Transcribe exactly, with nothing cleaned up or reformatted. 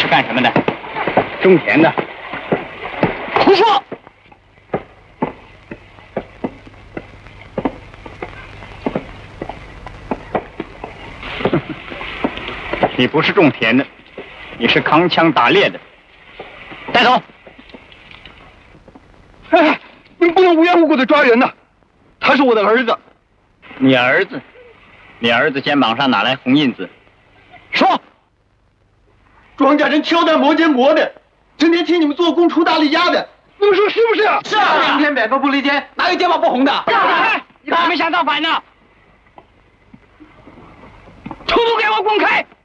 干什么的？ 种田的。 胡说！ 你不是种田的，你是扛枪打猎的。 带走！ 哎，你不能无缘无故的抓人呐！他是我的儿子。 你儿子？你儿子肩膀上哪来红印子？ 说！ 庄稼人挑担磨肩磨的，整天替你们做工出大力压的，你们说是不是啊？ 是啊！ 明天百分不离天，哪有肩膀不红的？ 你还没想造反呢！统统给我滚开！